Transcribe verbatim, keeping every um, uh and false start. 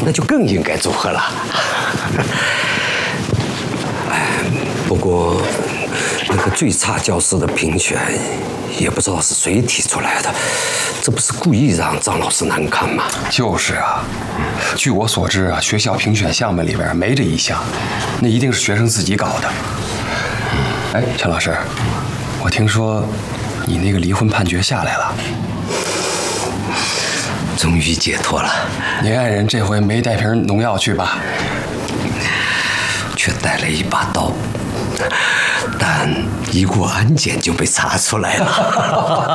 那就更应该祝贺了。哎，不过那个最差教师的评选，也不知道是谁提出来的，这不是故意让张老师难堪吗？ 就是啊，据我所知啊，学校评选项目里边没这一项，那一定是学生自己搞的。哎，陈老师，我听说你那个离婚判决下来了， 终于解脱了。 您爱人这回没带瓶农药去吧？ 却带了一把刀，但一过安检就被查出来了。